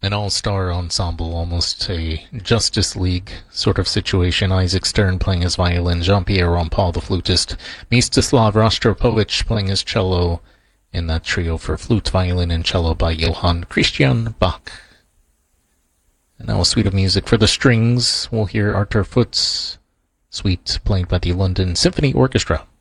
an all-star ensemble, almost a Justice League sort of situation. Isaac Stern playing his violin, Jean-Pierre Rampal the flutist, Mstislav Rostropovich playing his cello in that trio for flute, violin, and cello by Johann Christian Bach. And now a suite of music for the strings. We'll hear Arthur Foote's suite played by the London Symphony Orchestra.